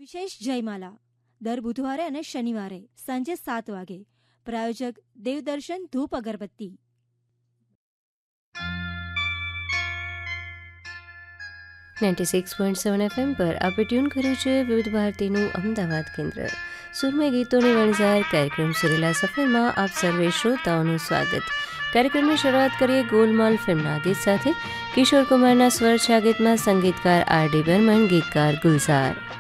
વિશેષ જયમાલા દર બુધવારે અને શનિવારે સાંજે 7 વાગે. પ્રાયોજક દેવદર્શન ધૂપ અગરબત્તી. 96.7 FM પર આપણે ટ્યુન કર્યું છે વિવિધ ભારતીનું અમદાવાદ કેન્દ્ર. સુરમય ગીતોની વણઝાર કાર્યક્રમ સુરેલા સફરમાં આપ સર્વે શ્રોતાઓનું સ્વાગત. કાર્યક્રમની શરૂઆત કરીએ ગોલમાલ ફિલ્મના ગીત સાથે. કિશોર કુમારના સ્વર છે આ ગીતમાં, સંગીતકાર R.D. બર્મન, ગીતકાર ગુલઝાર.